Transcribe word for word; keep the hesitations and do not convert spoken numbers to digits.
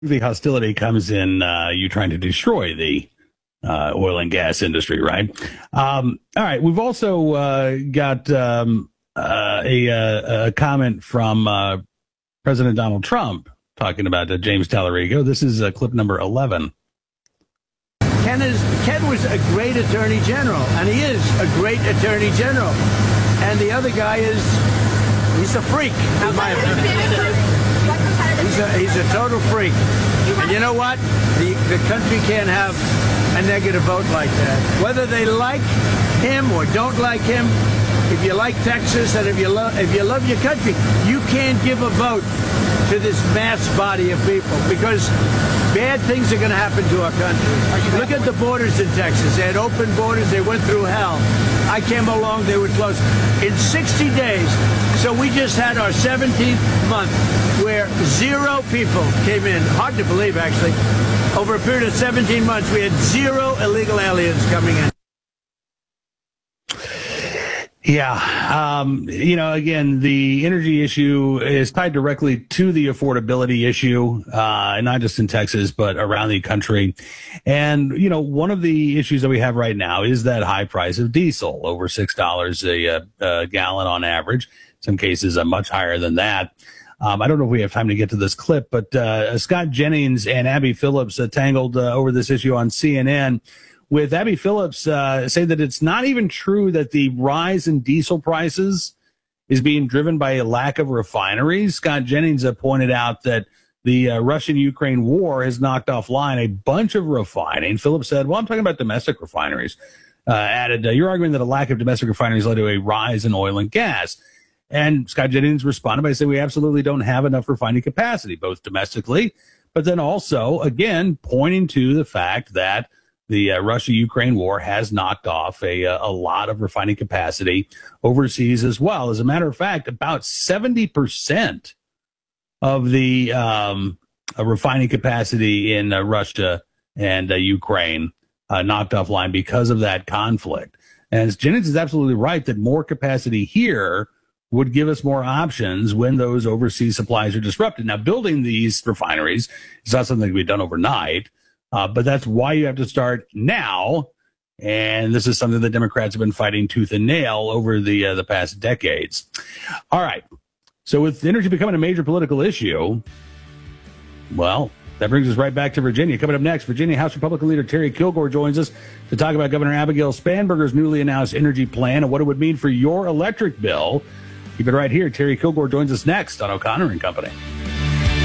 The hostility comes in uh, you trying to destroy the uh, oil and gas industry, right? Um, all right. We've also uh, got um, uh, a, a comment from uh, President Donald Trump talking about uh, James Tallarico. This is uh, clip number eleven. Ken, is, Ken was a great attorney general, and he is a great attorney general. And the other guy is, he's a freak, in my opinion. He's a, he's a total freak. And you know what? The, the country can't have a negative vote like that. Whether they like him or don't like him, if you like Texas and if you, lo- if you love your country, you can't give a vote to this mass body of people because bad things are going to happen to our country. Look at the borders in Texas. They had open borders. They went through hell. I came along. They were closed. In sixty days, so we just had our seventeenth month where zero people came in. Hard to believe, actually. Over a period of seventeen months, we had zero illegal aliens coming in. Yeah. Um, you know, again, the energy issue is tied directly to the affordability issue, uh, not just in Texas, but around the country. And, you know, one of the issues that we have right now is that high price of diesel, over six dollars a, a, a gallon on average. In some cases, uh, much higher than that. Um, I don't know if we have time to get to this clip, but uh, Scott Jennings and Abby Phillips uh, tangled uh, over this issue on C N N. With Abby Phillips uh, say that it's not even true that the rise in diesel prices is being driven by a lack of refineries. Scott Jennings uh, pointed out that the uh, Russian-Ukraine war has knocked offline a bunch of refining. Phillips said, well, I'm talking about domestic refineries. Uh, added, uh, you're arguing that a lack of domestic refineries led to a rise in oil and gas. And Scott Jennings responded by saying we absolutely don't have enough refining capacity, both domestically, but then also, again, pointing to the fact that the uh, Russia-Ukraine war has knocked off a, a lot of refining capacity overseas as well. As a matter of fact, about seventy percent of the um, uh, refining capacity in uh, Russia and uh, Ukraine uh, knocked offline because of that conflict. And Jennings is absolutely right that more capacity here would give us more options when those overseas supplies are disrupted. Now, building these refineries is not something that can be done overnight. Uh, but that's why you have to start now, and this is something that Democrats have been fighting tooth and nail over the uh, the past decades. All right, so with energy becoming a major political issue, well, that brings us right back to Virginia. Coming up next, Virginia House Republican leader Terry Kilgore joins us to talk about Governor Abigail Spanberger's newly announced energy plan and what it would mean for your electric bill. Keep it right here. Terry Kilgore joins us next on O'Connor and Company.